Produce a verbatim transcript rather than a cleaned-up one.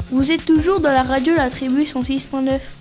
Vous êtes toujours dans la radio La Tribu cent six point neuf.